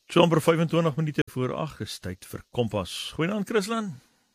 So amper 25 minute voor 8 is tyd vir Kompas. Goeienaand Christlyn.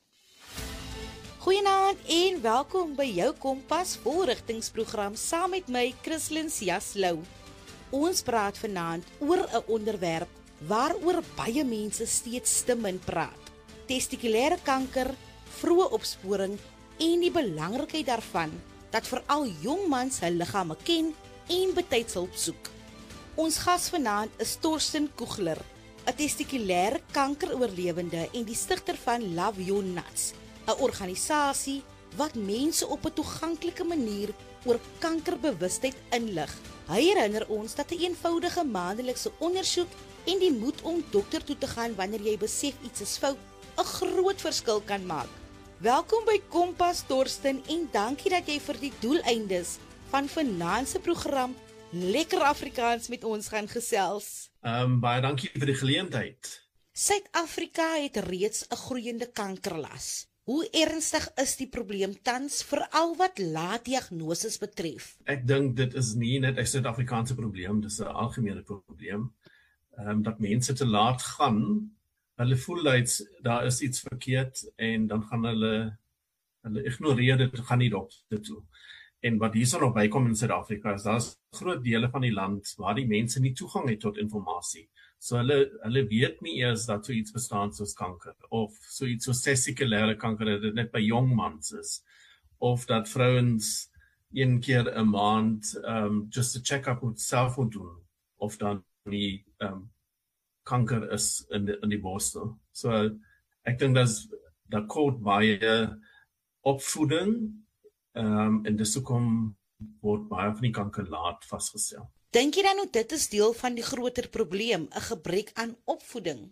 Goeienaand en welkom by jou Kompas volrigtingsprogram saam met my Christlyn Siaslou. Ons praat vanaand oor 'n onderwerp waaroor baie mense steeds te min praat. Testikulêre kanker, vroeë opsporing en die belangrikheid daarvan dat veral jong mans hul liggame ken en betyds hulp soek. Ons gas vanaand is Torsten Kugler, 'n testikulêre kankeroorlewende en die stigter van Love Your Nuts, 'n organisasie wat mense op 'n toeganklike manier oor kankerbewustheid inlig. Hy herinner ons dat 'n eenvoudige maandelikse ondersoek en die moed om dokter toe te gaan wanneer jy besef iets is fout, 'n groot verskil kan maak. Welkom by Kompas, Torsten, en dankie dat jy vir die doeleindes van vanaand se program lekker Afrikaans met ons gaan gesels. Baie dankie vir die geleentheid. Suid-Afrika het reeds 'n groeiende kankerlas. Hoe ernstig is die probleem tans, veral wat laat diagnoses betref? Ek dink dit is nie net 'n Suid-Afrikaanse probleem, dis 'n algemene probleem. Dat mense te laat gaan, hulle voel daar is iets verkeerd en dan gaan hulle ignoreer dit, gaan nie dokter toe. En wat hierso nog bykom in Suid-Afrika is, daar's groot dele van die land waar die mense nie toegang het tot inligting. So hulle weet nie eers dat so iets bestaan soos kanker, of so iets soos testikulêre kanker, dat dit net by jong mans is, of dat vrouens een keer 'n maand just 'n check-up moet self moet doen, of dan die kanker is in die borstel. So ek dink dat kort baie opvoeding en dis hoekom word baie van die kanker laat vasgestel. Dink jy dan hoe dit is deel van die groter probleem, 'n gebrek aan opvoeding?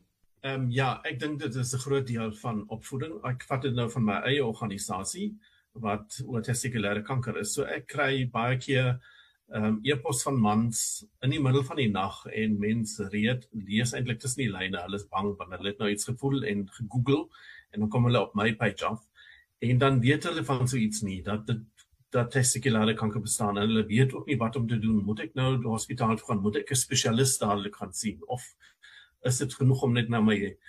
Ja, ek dink dit is 'n groot deel van opvoeding. Ek vat dit nou van my eie organisasie wat oor testikulêre kanker is. So ek kry baie keer e-pos van mans in die middel van die nag en mense lees eintlik tussen die lyne. Hulle is bang want hulle het nou iets gevoel en gegoogel en dan kom hulle op my page af en dan weet hulle van so iets nie, dat testikulêre kanker bestaan en hulle weet ook nie wat om te doen. Moet ek nou die hospitaal toe gaan? Moet ek 'n spesialist dadelik gaan sien? Of is dit genoeg om net na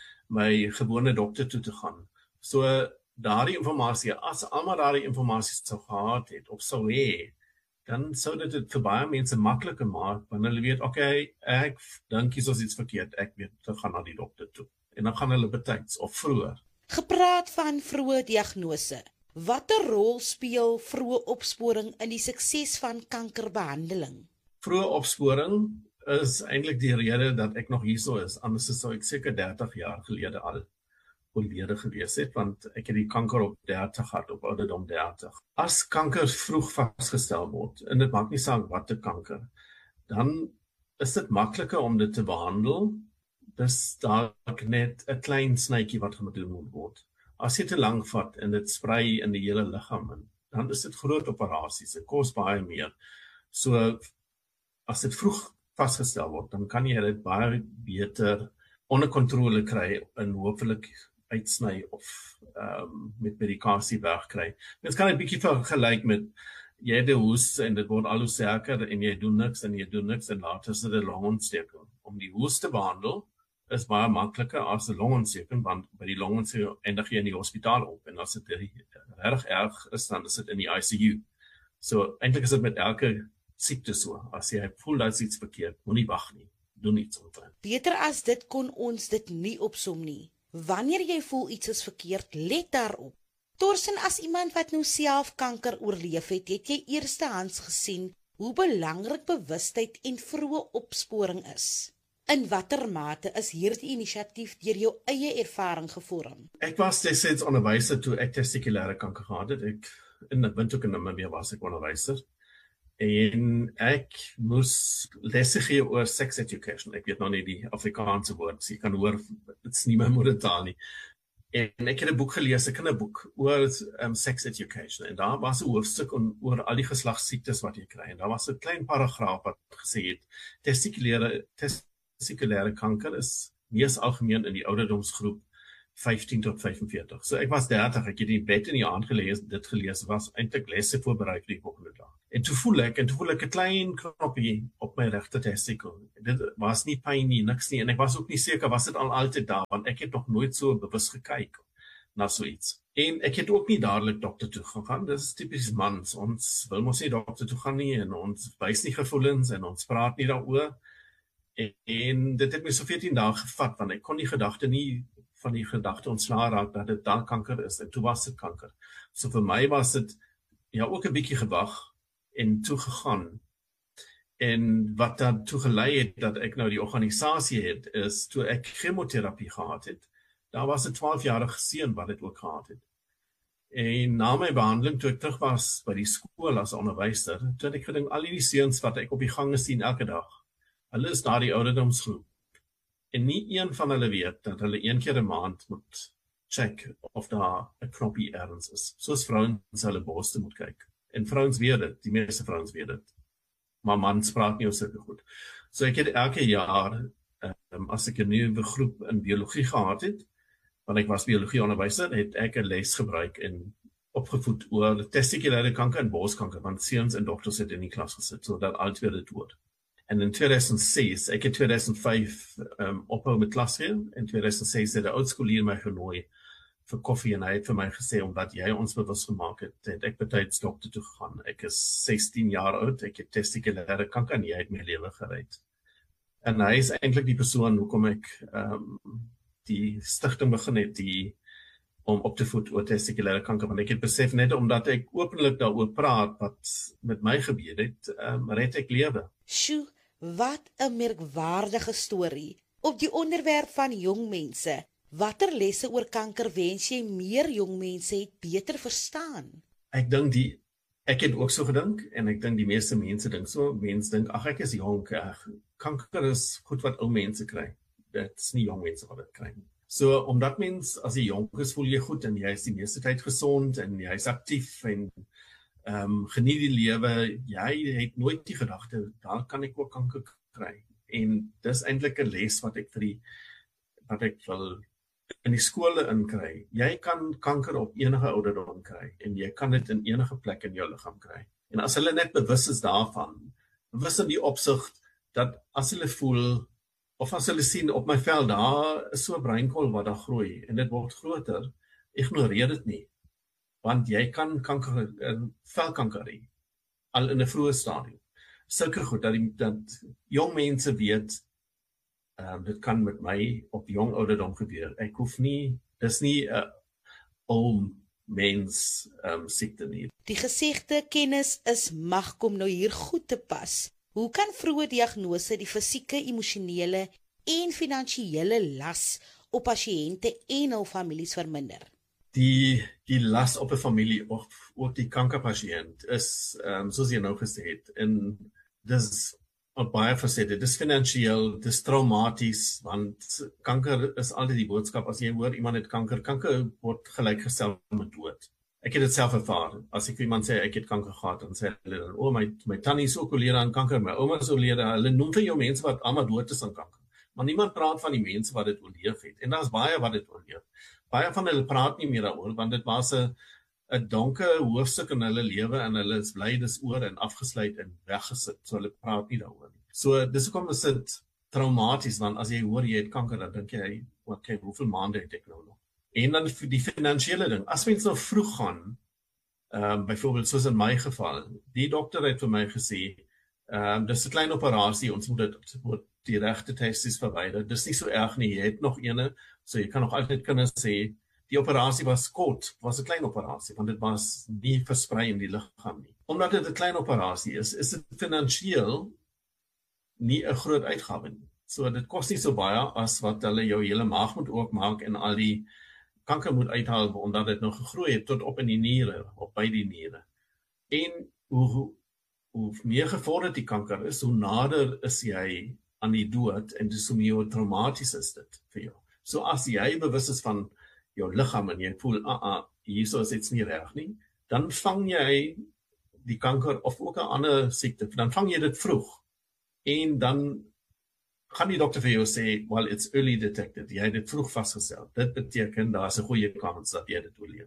my gewone dokter toe te gaan? So daardie inligting, as almal daardie inligting sou gehad het of sou hê, dan sou dit vir baie mense makliker maak, want hulle weet, okay, ek dink hier is iets verkeerd, ek weet, te gaan na die dokter toe. En dan gaan hulle betyds of vroeër. Gepraat van vroeë diagnose. Watter rol speel vroeë opsporing in die sukses van kankerbehandeling? Vroeë opsporing is eintlik die rede dat ek nog hierso is. Anders sou ek seker 30 jaar gelede al oorlede gewees het, want ek het die kanker op 30 gehad, op ouderdom 30. As kanker vroeg vasgestel word, en dit maak nie saak watter kanker, dan is dit makliker om dit te behandel. Dis dalk net 'n klein snytjie wat gedoen moet word. As jy te lank vat en dit sprei in die hele liggaam, dan is dit groot operasies, dit kos baie meer. So, as dit vroeg vasgestel word, dan kan jy dit baie beter onder kontrole kry en hopelik uitsny of met medikasie wegkry. Dit kan 'n bietjie vergelyk met jy het 'n hoes en dit word al hoe sterker en jy doen niks en later is dit 'n longontsteking. Om die hoes te behandel is baie makliker as 'n longontsteking, want by die longontsteking eindig jy in die hospitaal op en as dit reg erg is, dan is dit in die ICU. So eintlik is dit met elke siekte so. As jy voel dat iets verkeerd, moenie wag nie. Doen iets omtrent. Beter as dit kon ons dit nie opsom nie. Wanneer jy voel iets is verkeerd, let daarop. Torsten, as iemand wat nou self kanker oorleef het jy eerstehands gesien hoe belangrik bewustheid en vroeë opsporing is. In watter mate is hierdie inisiatief deur jou eie ervaring gevorm? Ek was destyds onderwyser toe ek testikulêre kanker gehad het. In Namibia was ek onderwyser. En ek moes lesse gee oor sex education. Ek weet nog nie die Afrikaanse woord, so jy kan hoor, dit is nie my moedertaal nie. En ek het 'n boek gelees, 'n kinderboek oor sex education. En daar was 'n hoofstuk oor al die geslagsiektes wat jy kry. En daar was 'n klein paragraaf wat gesê het, testikulêre kanker is mees algemeen in die ouderdomsgroep 15 tot 45. So ek was 30, ek het in bed in die aand dit gelees, was eintlik lesse voorberei vir die volgende dag. En toe voel ek 'n klein knoppie op my regte testikel. Dit was nie pyn nie, niks nie, en ek was ook nie seker, was dit al altyd daar, want ek het nog nooit so bewus gekyk na so iets. En ek het ook nie dadelik dokter toe gegaan, dit is typies mans, ons wil mos nie dokter toe gaan nie, en ons wys nie gevoelens, en ons praat nie daaroor, en dit het my so 14 dae gevat, want ek kon van die gedagte ontslae raak, dat dit dan kanker is, en toe was dit kanker. So vir my was dit, ja, ook 'n bietjie gewag, en toe gegaan, en wat dan toe gelei het, dat ek nou die organisasie het, is, toe ek chemoterapie gehad het, daar was 'n 12-jarige seun wat dit ook gehad het. En na my behandeling, toe ek terug was by die skool as onderwyser, toe het ek gedink, al die seuns wat ek op die gange sien elke dag, hulle is daar die ouderdomsgroep. En nie een van hulle weet dat hulle 1 keer 'n maand moet check of daar 'n knoppie ergens is. Soos vrouens hulle borste moet kyk. En vrouens weet dit, die meeste vrouens weet dit. Maar mans praat nie oor sulke goed. So ek het elke jaar, as ek 'n nuwe groep in biologie gehad het, want ek was biologie onderwyser, het ek 'n les gebruik en opgevoed oor testikulêre kanker en borskanker, want seuns en dogters het in die klas gesit, sodat albei dit hoor. En in 2006, ek het 2005 ophou met klas gee, in 2006 het 'n oudskoolier my genooi vir koffie, en hy het vir my gesê, omdat jy ons bewus gemaak het, het ek betyds dokter toe gegaan. Ek is 16 jaar oud, ek het testikulêre kanker, en jy het my lewe gered. En hy is eintlik die persoon hoekom ek die stigting begin het, om op te voed oor testikulêre kanker, want ek het besef, net omdat ek openlik daaroor praat, wat met my gebeur het, red ek lewe. Sjoe, wat 'n merkwaardige storie. Op die onderwerp van jong mense, watter lesse oor kanker wens jy meer jong mense het beter verstaan? Ek dink ek het ook so gedink, en ek dink die meeste mense dink so, mense dink, ag ek is jonk, kanker is goed wat ou mense kry, dit is nie jong mense wat dit kry. So, omdat mens, as jy jonk is, voel jy goed, en jy is die meeste tyd gesond, en jy is actief, en geniet die lewe, jy het nooit die gedagte, daar kan ek ook kanker kry. En dis eintlik 'n les wat ek wil in die skole inkry. Jy kan kanker op enige ouderdom kry, en jy kan dit in enige plek in jou liggaam kry. En as hulle net bewus is daarvan, bewus in die opsig, dat as hulle voel, of as hulle sien op my vel, daar is so 'n breinkool wat daar groei, en dit word groter, ignoreer dit nie. Want jy kan velkanker hê, al in 'n vroeë stadium. Sulke goed, dat jong mense weet, dit kan met my op jong ouderdom gebeur. Ek hoef nie, dis nie 'n ou mens siekte nie. Die gesegde kennis is mag kom nou hier goed te pas. Hoe kan vroeë diagnose die fisieke, emosionele en finansiële las op pasiënte en hul families verminder? Die las op 'n familie of ook die kankerpasiënt is, soos jy nou gesê het, en dis op baie fasette, dis finansiëel, dis traumaties, want kanker is altyd die boodskap, as jy hoor iemand het kanker word gelijkgestel met dood. Ek het dit self ervaar, as ek iemand sê, ek het kanker gehad, dan sê hulle dan, my tannie is ook oorlede aan kanker, my ouma is oorlede, hulle noem vir jou mense wat allemaal dood is aan kanker. Maar niemand praat van die mense wat dit oorleef het, en daar is baie wat dit oorleef. Baie van hulle praat nie meer daaroor, want dit was 'n donker hoofstuk in hulle lewe, en hulle is bly dis oor en afgesluit en weggesit, so hulle praat nie daaroor nie. So dis hoekom is dit traumaties, want as jy hoor jy het kanker, dan dink jy, okay, hoeveel maande het ek nou nog? En dan die finansiële ding, as mens nou vroeg gaan, byvoorbeeld soos in my geval, die dokter het vir my gesê, dis 'n klein operasie, ons moet die regte testes verwyder, dis nie so erg nie, jy het nog ene, so jy kan nog altyd kinders sê, die operasie was kort, was 'n klein operasie, want dit was nie versprei in die liggaam nie. Omdat dit 'n klein operasie is dit finansiëel nie 'n groot uitgawe nie. So dit kos nie so baie as wat hulle jou hele maag moet oopmaak en al die kanker moet uithaal, omdat dit nog gegroei het tot op in die niere, op by die niere. En hoe meer gevorderd die kanker is, hoe nader is jy aan die dood, en dis hoe meer traumaties is dit vir jou. So as jy bewus is van jou liggaam, en jy voel, hierso is iets nie reg nie, dan vang jy die kanker, of ook 'n ander siekte, dan vang jy dit vroeg, en dan gaan die dokter vir jou sê, well, it's early detected. Jy het dit vroeg vasgestel. Dit beteken daar is 'n goeie kans dat jy dit oorleef.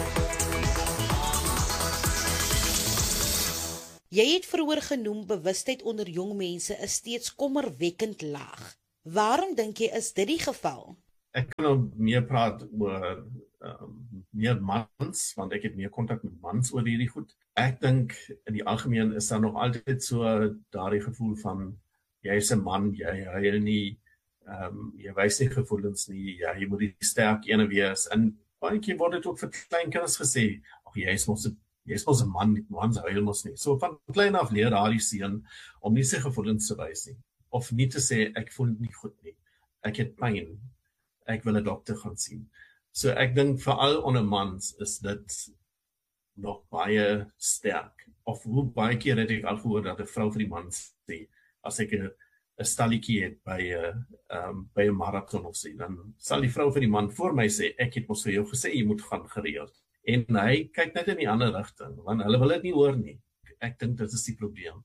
Jy het vroeër genoem bewustheid onder jong mense is steeds kommerwekkend laag. Waarom dink jy is dit die geval? Ek kan nou meer praat oor meer mans, want ek het meer kontak met mans oor hierdie goed. Ek dink in die algemeen is daar nog altyd so daardie gevoel van jy is 'n man, jy huil nie, jy wys nie gevoelens nie, jy moet die sterk ene wees. En baie keer word dit ook vir klein kinders gesê, ag jy is mos 'n man, mans huil mos nie. So van klein af leer daardie seun om nie sy gevoelens te wys nie, of nie te sê ek voel nie goed nie, ek het pyn, ek wil 'n dokter gaan sien. So ek dink veral onder mans is dit nog baie sterk. Of hoe baie keer het ek al gehoor dat 'n vrou vir die man sê, as ek 'n stalletjie het by 'n marathon of so, dan sal die vrou vir die man voor my sê, ek het mos vir jou gesê jy moet gaan gereeld. En hy kyk net in die ander rigting, want hulle wil dit nie hoor nie. Ek dink dit is die probleem.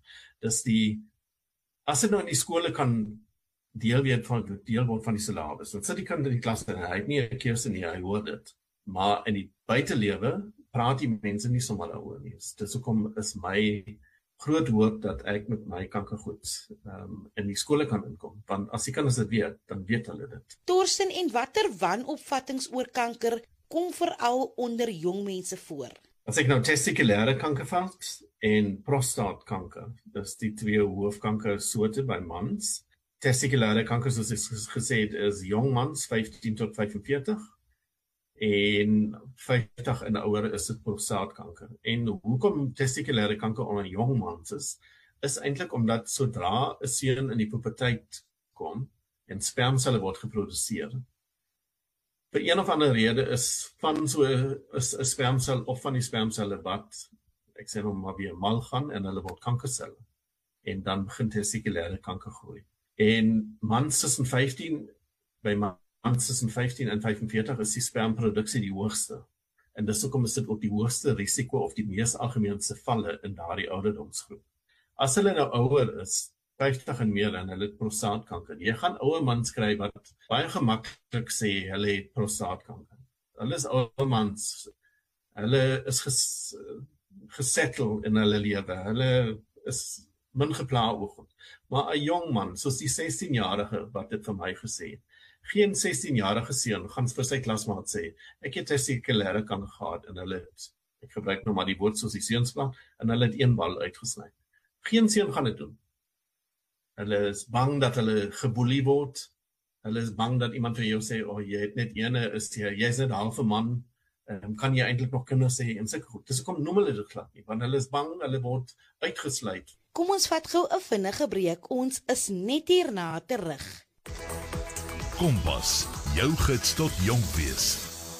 As dit nou in die skole kan deel word van die syllabus, dan sit die kind in die klas en hy het nie 'n keuse nie, hy hoor dit. Maar in die buitelewe praat die mense nie sommer daaroor nie. Dis hoekom is my groot hoop dat ek met my kankergoed in die skole kan inkom. Want as die kinders dit weet, dan weet hulle dit. Torsten, en watter wanopvattinge oor kanker kom veral onder jong mense voor? As ek nou testikulêre kanker vat en prostaatkanker, dis die twee hoofkankersoorte by mans. Testikulêre kanker, soos ek gesê het, is jong mans 15 tot 45 en 50 en ouer is dit prostaatkanker. En hoekom testikulêre kanker onder jong mans is eintlik omdat sodra 'n seun in die puberteit kom en spermselle word geproduseer, vir een of ander rede is van so 'n spermsel of van die spermselle wat, ek sê nou maar weer mal gaan en hulle word kankerselle. En dan begin testikulêre kanker groei. En mans tussen 15 en 45 is die spermproduksie die hoogste. En dis hoekom is dit ook die hoogste risiko of die mees algemeenste valle in daardie ouderdomsgroep. As hulle nou ouer is, 50 en meer, en hulle het prostaatkanker. Jy gaan ouer mans kry wat baie gemaklik sê hulle het prostaatkanker. Hulle is ouer mans. Hulle is gesettle in hulle lewe. Hulle is min gepla oor goed. Maar 'n jong man, soos die 16-jarige wat dit vir my gesê het, geen 16-jarige seun gaan vir sy klasmaat sê, ek het testikulêre kanker gehad en hulle het, ek gebruik nou maar die woord soos die seunsplan, en hulle het een bal uitgesny. Geen seun gaan dit doen. Hulle is bang dat hulle geboelie word. Hulle is bang dat iemand vir jou sê, jy het net ene, jy's net half 'n man, kan jy eintlik nog kinders hê en sulke goed. Dis hoekom noem hulle dit glad nie, want hulle is bang, hulle word uitgesluit. Kom ons vat gou 'n vinnige breek, ons is net hierna terug. Kompas, jou gids tot jonk wees.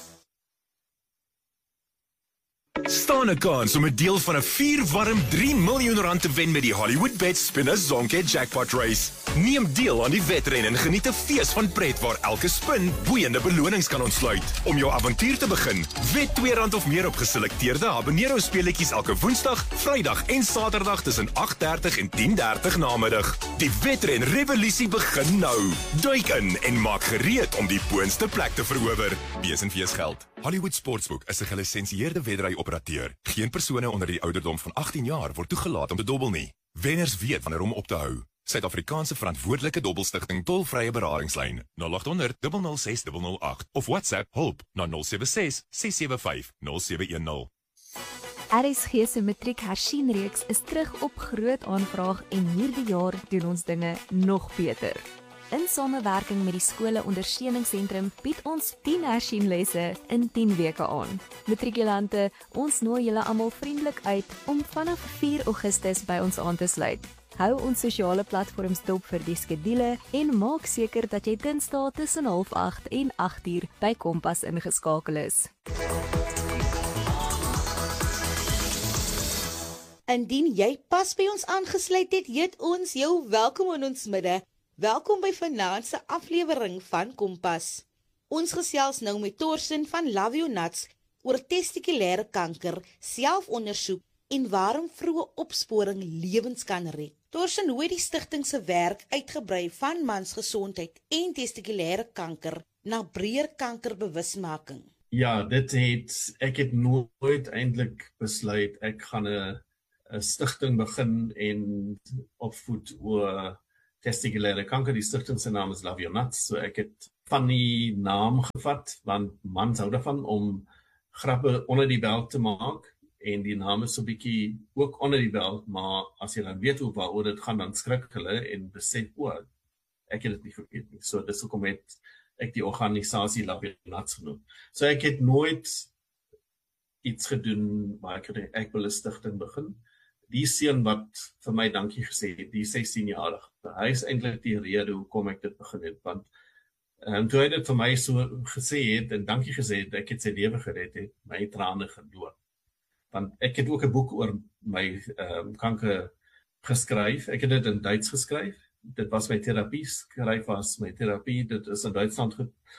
Staan 'n kans om 'n deel van 'n 4-warm R3 miljoen te wen met die Hollywoodbets Spinner Zonke Jackpot Race. Neem deel aan die wedren en geniet 'n fees van pret waar elke spin boeiende belonings kan ontsluit. Om jou avontuur te begin, wed R2 of meer op geselekteerde habanero speletjies elke Woensdag, Vrydag en Saterdag tussen 8:30 en 10:30 namiddag. Die wedren revolusie begin nou. Duik in en maak gereed om die boonste plek te verower. Wees en fees geld. Hollywood Sportsbook is 'n gelisensieerde wedry-operateur. Geen persone onder die ouderdom van 18 jaar word toegelaat om te dobbel nie. Wenners weet wanneer om op te hou. Suid-Afrikaanse verantwoordelike dobbelstigting tolvrye beradingslyn 0800 006 008 of WhatsApp hulp na 076 675 0710. RSG se matriek hersienreeks is terug op groot aanvraag en hierdie jaar doen ons dinge nog beter. In samewerking met die skole ondersteuningssentrum bied ons 10 hersienlesse in 10 weke aan. Matrikulante, ons nooi julle almal vriendelik uit om vanaf 4 Augustus by ons aan te sluit. Hou ons sosiale platforms dop vir die skedule en maak seker dat jy Dinsdae tussen 7:30 en 8:00 by Kompas ingeskakel is. Indien jy pas by ons aangesluit het, heet ons jou welkom in ons midde. Welkom by vanaand se aflewering van Kompas. Ons gesels nou met Torsten van Love Your Nuts oor testikulêre kanker, selfondersoek en waarom vroeë opsporing lewens kan red. Torsten, hoe het die stigting se werk uitgebrei van mansgesondheid en testikulêre kanker na breër kankerbewusmaking? Ja, ek het nooit eintlik besluit ek gaan 'n stigting begin en opvoed oor testikulêre kanker. Die stigting se naam is Love Your Nuts, so ek het van die naam gevat, want mans hou daarvan om grappe onder die belt te maak, en die naam is so 'n bietjie ook onder die belt, maar as jy dan weet waaroor dit gaan, dan skrik hulle en besef, ek het dit nie geweet nie. So dis hoekom het ek die organisasie Love Your Nuts genoem. So ek het nooit iets gedoen waar ek wil 'n stigting begin. Die seun wat vir my dankie gesê het, die 16-jarige, hy is eintlik die rede hoekom ek dit begin het, want toe hy dit vir my so gesê het en dankie gesê het, ek het sy lewe gered het, my trane geloop. Want ek het ook 'n boek oor my kanker geskryf. Ek het dit in Duits geskryf. Dit was my terapie, skryf was my terapie. Dit is in Duitsland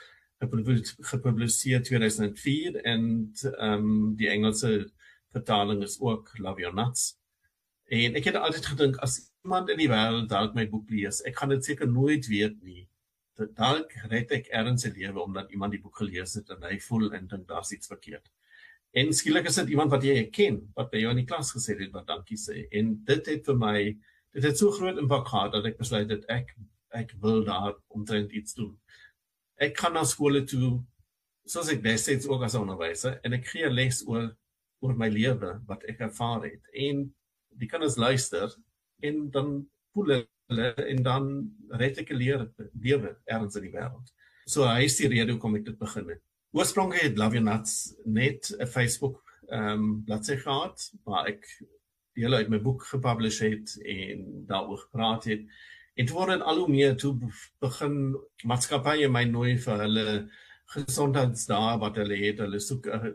gepubliseer 2004 en die Engelse vertaling is ook Love Your Nuts. En ek het altyd gedink, as iemand in die wêreld dalk my boek lees, ek gaan dit seker nooit weet nie. Dalk red ek ergens 'n lewe omdat iemand die boek gelees het en hy voel en dink daar's iets verkeerd. En skielik is dit iemand wat jy ken, wat by jou in die klas gesê het wat dankie sê. En dit het vir my, dit het so groot impak gehad dat ek besluit het ek wil daar omtrent iets doen. Ek gaan na skole toe, soos ek destyds ook as onderwyser, en ek gee les oor my lewe wat ek ervaar het. En die kinders luister en dan voel hulle en dan red ek 'n lewe ergens in die wêreld. So hy is die rede hoekom ek dit begin het. Oorspronklik het Love Your Nuts net 'n Facebook bladsy gehad, waar ek dele uit my boek gepublish het en daaroor gepraat het. En toe word dit al hoe meer, toe begin maatskappye my nooi vir hulle gesondheidsdae wat hulle het. Hulle soek 'n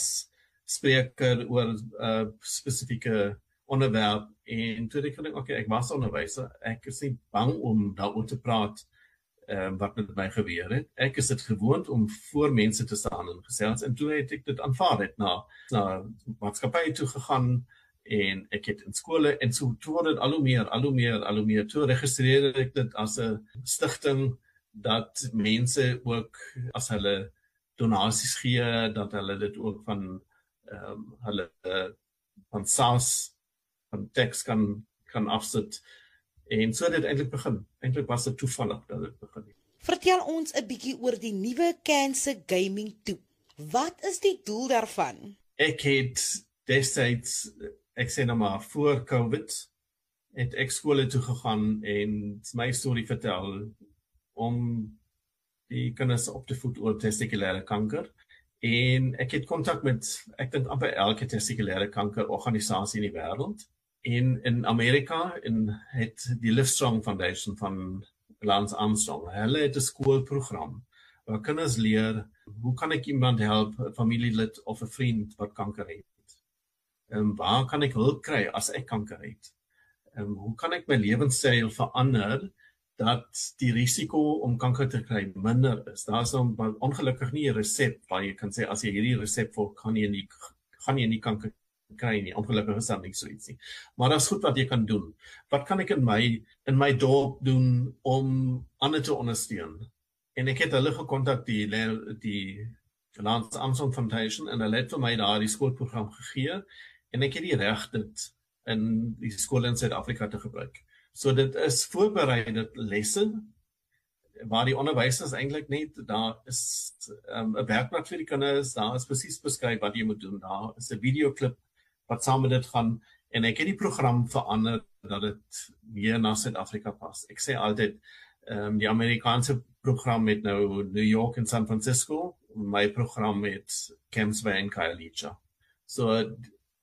gasspreker oor 'n spesifieke onderwerp. En toe ek gedink, ek was onderwyser, ek is nie bang om daaroor te praat wat met my gebeur het. Ek is dit gewoond om voor mense te staan en gesels, en toe het ek dit aanvaar het na maatskappye toe gegaan, en ek het in skole, en so toe word dit al hoe meer, toe registreer ek dit as 'n stigting, dat mense ook, as hulle donasies gee, dat hulle dit ook van hulle van SARS, van tax kan afsit. En so het dit eintlik begin. Eintlik was dit toevallig dat dit begin het. Vertel ons 'n bietjie oor die nuwe Cancer Gaming Toep. Wat is die doel daarvan? Ek het destyds, ek sê nou maar voor COVID, het ek skole toe gegaan en my storie vertel om die kinders op te voed oor testikulêre kanker. En ek het kontak met, ek dink amper elke testikulêre kanker organisasie in die wêreld. En in Amerika het die Livestrong Foundation van Lance Armstrong, hulle het 'n skoolprogram waar kinders leer, hoe kan ek iemand help, 'n familielid of 'n vriend wat kanker het? Waar kan ek hulp kry as ek kanker het? Hoe kan ek my lewenstyl verander dat die risiko om kanker te kry minder is? Daar is ongelukkig nie 'n resep waar jy kan sê, as jy hierdie resep volg, gaan jy nie kanker kry nie. Ongelukkig is dat nie so iets nie. Maar dat is goed wat jy kan doen. Wat kan ek in my dorp doen om ander te ondersteun? En ek het hulle gekontak, die Lance Armstrong Foundation, en hulle het vir my daar die skoolprogram gegee, en ek het die reg dit in die skole in Suid-Afrika te gebruik. So dit is voorbereide lesse, waar die onderwysers eintlik net, daar is 'n werkblad vir die kinders, daar is presies beskryf wat jy moet doen, daar is 'n videoklip wat saam met dit gaan, en ek het die program verander, dat dit meer na Suid-Afrika pas. Ek sê altyd, die Amerikaanse program met nou New York en San Francisco, my program met Camps Bay en Khayelitsha. So,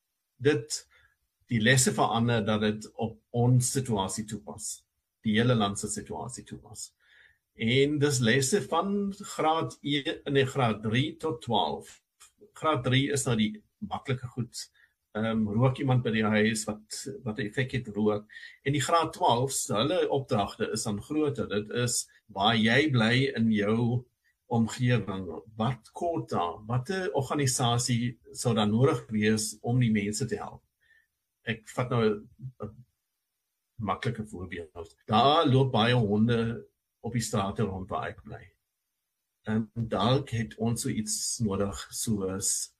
die lesse verander, dat dit op ons situasie toepas, die hele landse situasie toepas. En dis lesse van graad 3 tot 12. Graad 3 is nou die maklike goed. Rook iemand by die huis wat 'n effek het rook. En die graad 12, hulle opdragte is dan groter. Dit is waar jy bly in jou omgewing. Wat kort daar? Watter organisasie sou daar nodig wees om die mense te help? Ek vat nou 'n maklike voorbeeld. Daar loop baie honde op die strate rond waar ek bly. En dalk het ons so iets nodig soos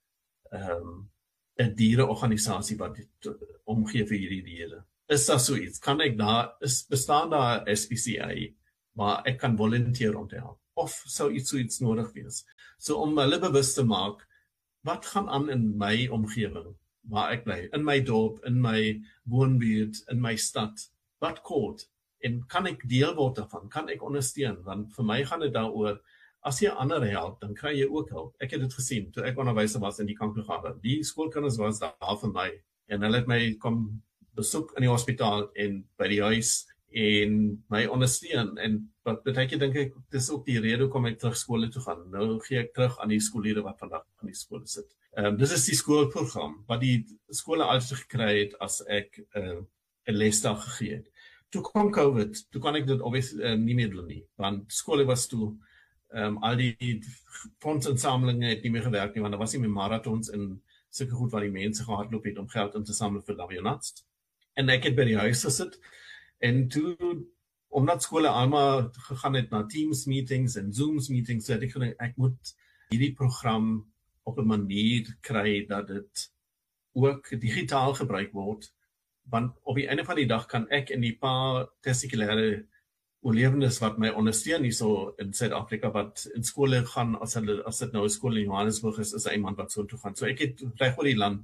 'n diereorganisasie wat dit omgee vir hierdie diere. Is daar so iets? Kan ek bestaan daar SPCA, maar ek kan volunteer om te help? Of sou iets so iets nodig wees? So om hulle bewus te maak, wat gaan aan in my omgewing, waar ek bly, in my dorp, in my woonbuurt, in my stad, wat kort, en kan ek deel word daarvan, kan ek ondersteun, want vir my gaan dit daaroor, as jy ander help, dan kry jy ook hulp. Ek het dit gesien, toe ek onderwyser was in die kankergawe, die skoolkinders was daar vir my, en hulle het my kom besoek in die hospitaal, en by die huis, en my ondersteun, en wat beteken dink ek, dis ook die rede hoekom ek terug skole toe gaan. Nou gee ek terug aan die skoolleerders wat vandag aan die skole sit. Dis is die skoolprogram, wat die skole altyd gekry het, as ek 'n lesdag gegee het. Toe kom COVID, toe kan ek dit obviously nie meer doen nie, want skole was toe, al die fondsinsamelinge het nie meer gewerk nie, want daar was nie meer marathons en sulke goed wat die mense gehardloop het om geld in te samel vir Lavionats. En ek het by die huis gesit, en toe, omdat skole allemaal gegaan het na Teams meetings en Zooms meetings, so het ek gedink, ek moet hierdie program op 'n manier kry dat dit ook digitaal gebruik word, want op die einde van die dag kan ek en die paar testikulêre oorlewendes wat my ondersteun hier so in Suid-Afrika, wat in skole gaan, as dit nou 'n skool in Johannesburg is iemand wat so toe gaan. So ek het reg oor die land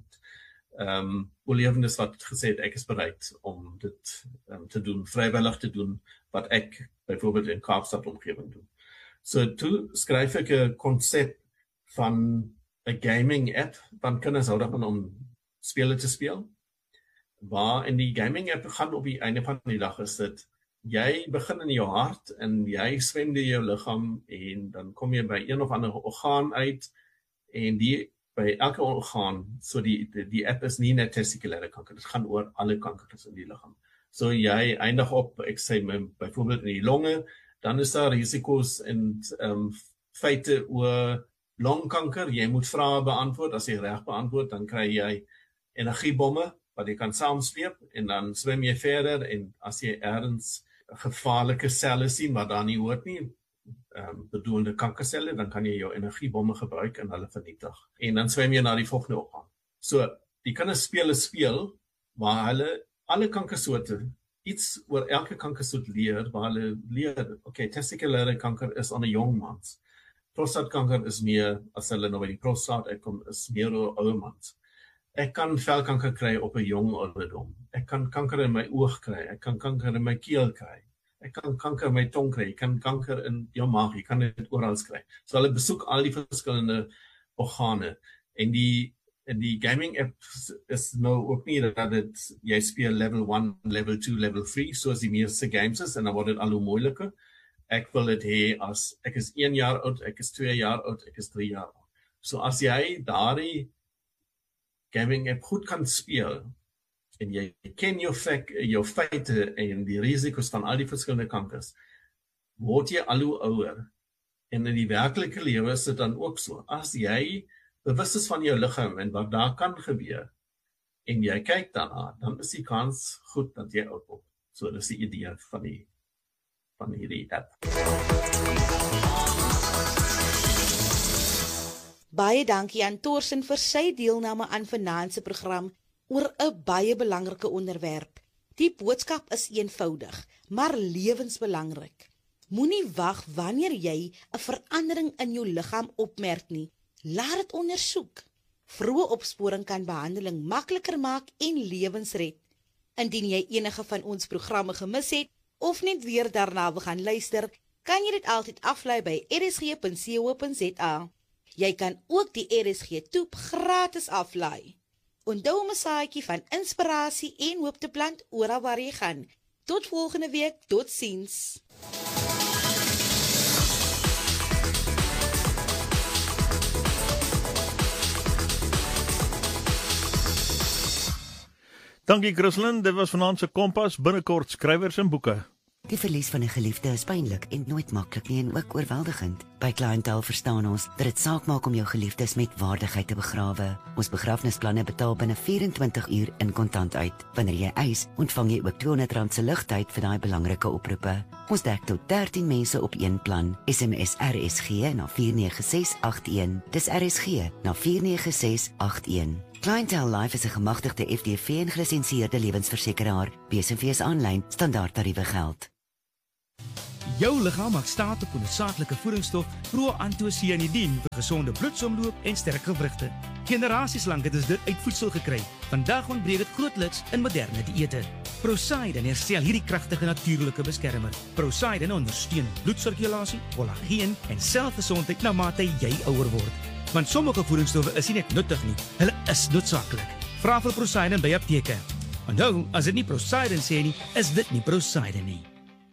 oorlewendes wat gesê het, ek is bereid om dit te doen, vrywillig te doen, wat ek byvoorbeeld in Kaapstad omgewing doen. So toe skryf ek 'n konsep van 'n gaming app, van kinders hou daarvan om spele te speel, waar in die gaming app gaan op die einde van die dag is dit, jy begin in jou hart, en jy swem deur jou liggaam, en dan kom jy by een of ander orgaan uit, en by elke orgaan, so die app is nie net testikulêre kanker, dit gaan oor alle kankers in die liggaam. So jy eindig op, ek sê byvoorbeeld in die longe, dan is daar risiko's en feite oor longkanker, jy moet vrae beantwoord, as jy reg beantwoord, dan kry jy energiebomme, wat jy kan saamsleep, en dan swem jy verder, en as jy ergens gevaarlike selle sien, wat daar nie hoort nie, bedoelde kankerselle, dan kan jy jou energiebomme gebruik en hulle vernietig. En dan swem jy na die volgende orgaan. So, die kinders speel, waar hulle alle kankersoorte, iets oor elke kankersoort leer, waar hulle leer, okay, testikulêre kanker is aan 'n jong mans. Prostaatkanker is meer, as hulle nou by die prostaat uitkom, is meer oor ouer mans. Ek kan velkanker kry op 'n jong ouderdom. Ek kan kanker in my oog kry, ek kan kanker in my keel kry. Ek kan kanker in my tong kry, ek kan kanker in jou maag, jy kan dit oral kry. So hulle besoek al die verskillende organe. En die gaming app is nou ook nie dat jy speel level 1, level 2, level 3, soos die meeste games is, en dan word dit al hoe moeiliker. Ek wil dit hê as, ek is 1 jaar oud, ek is 2 jaar oud, ek is 3 jaar oud. So as jy daardie gaming app goed kan speel, en jy ken jou feite en die risiko's van al die verskillende kankers, word jy al hoe ouer. En in die werklike lewe is dit dan ook so. As jy bewus is van jou liggaam en wat daar kan gebeur, en jy kyk daarna, dan is die kans goed dat jy oud word. So dis die idee van hierdie app. Baie dankie aan Torsten vir sy deelname aan vanaand se program oor 'n baie belangrike onderwerp. Die boodskap is eenvoudig, maar lewensbelangrik. Moenie wag wanneer jy 'n verandering in jou liggaam opmerk nie. Laat dit ondersoek. Vroeë opsporing kan behandeling makliker maak en lewens red. Indien jy enige van ons programme gemis het of net weer daarna wil gaan luister, kan jy dit altyd aflaai by rsg.co.za. Jy kan ook die RSG toep gratis aflaai. Onthou om 'n saadjie van inspirasie en hoop te plant oral waar jy gaan. Tot volgende week, totsiens. Dankie Christlyn, dit was vanaand se Kompas, binnekort skrywers en boeke. Die verlies van 'n geliefde is pynlik en nooit maklik nie en ook oorweldigend. By Clientele verstaan ons dat dit saak maak om jou geliefdes met waardigheid te begrawe. Ons begrafnisplanne betaal binne 24 uur in kontant uit. Wanneer jy eis, ontvang jy ook R200 se ligtyd vir daai belangrike oproepe. Ons dek tot 13 mense op een plan. SMS RSG na 49681. Dis RSG na 49681. Clientele Life is 'n gemagtigde FDV en gelisensieerde lewensversekeraar. BSV aanlyn standaardtariewe geld. Jou liggaam maak staat op 'n noodsaaklike voedingsstof proantocyanidin vir gesonde bloedsomloop en sterk gewrigte. Generasies lank het ons dit uit voedsel gekry. Vandag ontbreek dit grootliks in moderne dieete. Prosaiden herstel hierdie kragtige natuurlike beskermer. Prosaiden ondersteun bloedsirkulasie, kollageen en selfgesondheid na mate jy ouer word. Want sommige voedingsstowwe is nie net nuttig nie, hulle is noodsaaklik. Vra vir Prosaiden by apteke. Onthou, as dit nie Prosaiden sê nie, is dit nie Prosaiden nie.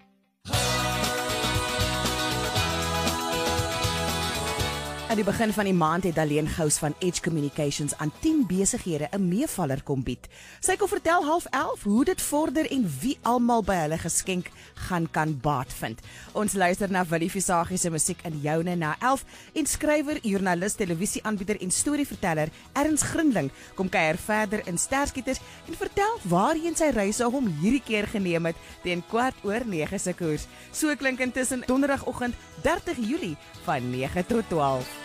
Aan die begin van die maand het Daleen Gous van Edge Communications aan 10 besighede 'n meevaller kom bied. Sy kon vertel 11:30 hoe dit vorder en wie almal by hulle geskenk kan baat vind. Ons luister na Willie Visagie se musiek in joune na 11 en skrywer, joernalis, televisieaanbieder en storieverteller Ernst Grindling kom kuier verder in Sterskieters en vertel waarheen sy reise hom hierdie keer geneem het teen 9:15 se koers. So klink intussen donderdagoggend 30 Julie van 9 tot 12.